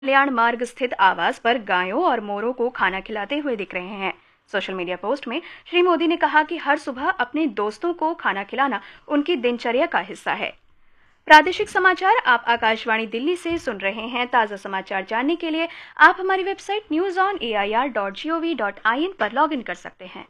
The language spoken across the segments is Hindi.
कल्याण मार्ग स्थित आवास पर गायों और मोरों को खाना खिलाते हुए दिख रहे हैं। सोशल मीडिया पोस्ट में श्री मोदी ने कहा कि हर सुबह अपने दोस्तों को खाना खिलाना उनकी दिनचर्या का हिस्सा है। प्रादेशिक समाचार आप आकाशवाणी दिल्ली से सुन रहे हैं। ताज़ा समाचार जानने के लिए आप हमारी वेबसाइट newsonair.gov.in पर लॉगिन कर सकते हैं।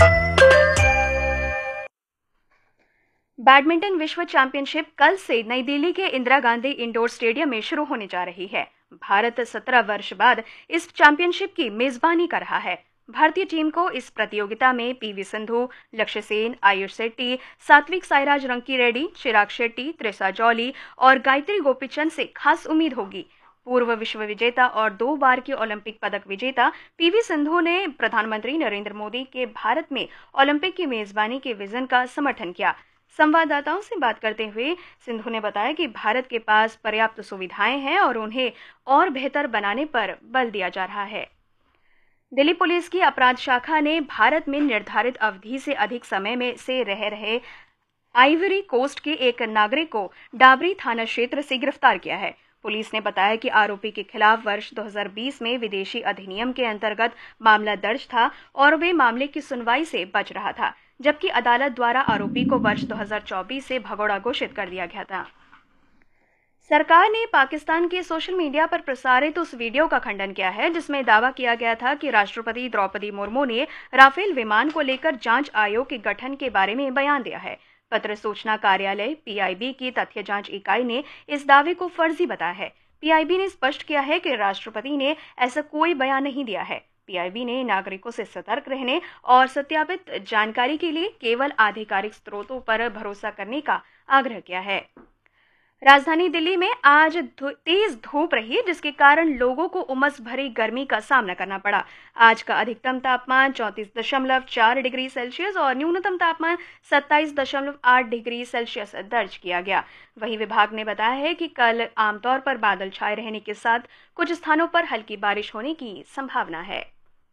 बैडमिंटन विश्व चैंपियनशिप कल से नई दिल्ली के इंदिरा गांधी इंडोर स्टेडियम में शुरू होने जा रही है। भारत 17 वर्ष बाद इस चैंपियनशिप की मेजबानी कर रहा है। भारतीय टीम को इस प्रतियोगिता में पीवी सिंधु, लक्ष्य सेन, आयुष शेट्टी, सात्विक साईराज रंकीरेड्डी, चिराग शेट्टी, त्रिशा जॉली और गायत्री गोपीचंद से खास उम्मीद होगी। पूर्व विश्व विजेता और 2 बार की ओलंपिक पदक विजेता पीवी सिंधु ने प्रधानमंत्री नरेंद्र मोदी के भारत में ओलंपिक की मेजबानी के विजन का समर्थन किया। संवाददाताओं से बात करते हुए सिंधु ने बताया कि भारत के पास पर्याप्त सुविधाएं हैं और उन्हें और बेहतर बनाने पर बल दिया जा रहा है। दिल्ली पुलिस की अपराध शाखा ने भारत में निर्धारित अवधि से अधिक समय में से रह रहे आइवरी कोस्ट के एक नागरिक को डाबरी थाना क्षेत्र से गिरफ्तार किया है। पुलिस ने बताया कि आरोपी के खिलाफ वर्ष 2020 में विदेशी अधिनियम के अंतर्गत मामला दर्ज था और वे मामले की सुनवाई से बच रहा था, जबकि अदालत द्वारा आरोपी को वर्ष 2024 से भगोड़ा घोषित कर दिया गया था। सरकार ने पाकिस्तान के सोशल मीडिया पर प्रसारित उस वीडियो का खंडन किया है जिसमें दावा किया गया था कि राष्ट्रपति द्रौपदी मुर्मू ने राफेल विमान को लेकर जांच आयोग के गठन के बारे में बयान दिया है। पत्र सूचना कार्यालय पीआईबी की तथ्य जांच इकाई ने इस दावे को फर्जी बताया है। पीआईबी ने स्पष्ट किया है कि राष्ट्रपति ने ऐसा कोई बयान नहीं दिया है। पीआईबी ने नागरिकों से सतर्क रहने और सत्यापित जानकारी के लिए केवल आधिकारिक स्रोतों पर भरोसा करने का आग्रह किया है। राजधानी दिल्ली में आज तेज धूप रही, जिसके कारण लोगों को उमस भरी गर्मी का सामना करना पड़ा। आज का अधिकतम तापमान 34.4 डिग्री सेल्सियस और न्यूनतम तापमान 27.8 डिग्री सेल्सियस दर्ज किया गया। वहीं विभाग ने बताया है कि कल आमतौर पर बादल छाए रहने के साथ कुछ स्थानों पर हल्की बारिश होने की संभावना है।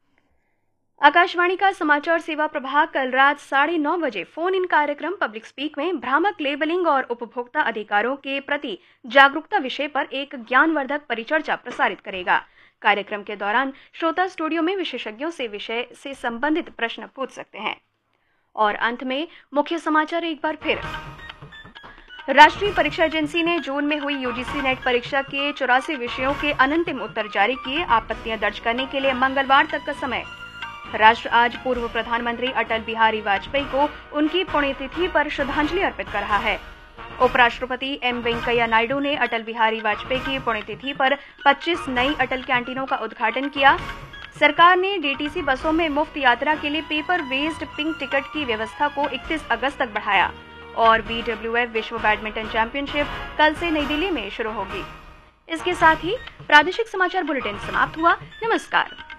आकाशवाणी का समाचार सेवा प्रभाग कल रात 9:30 बजे फोन इन कार्यक्रम पब्लिक स्पीक में भ्रामक लेबलिंग और उपभोक्ता अधिकारों के प्रति जागरूकता विषय पर एक ज्ञानवर्धक परिचर्चा प्रसारित करेगा। कार्यक्रम के दौरान श्रोता स्टूडियो में विशेषज्ञों से विषय से संबंधित प्रश्न पूछ सकते हैं। और अंत में मुख्य समाचार एक बार फिर। राष्ट्रीय परीक्षा एजेंसी ने जून में हुई यूजीसी नेट परीक्षा के 84 विषयों के अनंतिम उत्तर जारी किए। आपत्तियां दर्ज करने के लिए मंगलवार तक का समय। राष्ट्र आज पूर्व प्रधानमंत्री अटल बिहारी वाजपेयी को उनकी पुण्यतिथि पर श्रद्धांजलि अर्पित कर रहा है। उपराष्ट्रपति एम वेंकैया नायडू ने अटल बिहारी वाजपेयी की पुण्यतिथि पर 25 नई अटल कैंटीनों का उद्घाटन किया। सरकार ने डीटीसी बसों में मुफ्त यात्रा के लिए पेपर बेस्ड पिंक टिकट की व्यवस्था को 31 अगस्त तक बढ़ाया। और बीडब्ल्यूएफ विश्व बैडमिंटन चैंपियनशिप कल से नई दिल्ली में शुरू होगी। इसके साथ ही प्रादेशिक समाचार बुलेटिन समाप्त हुआ। नमस्कार।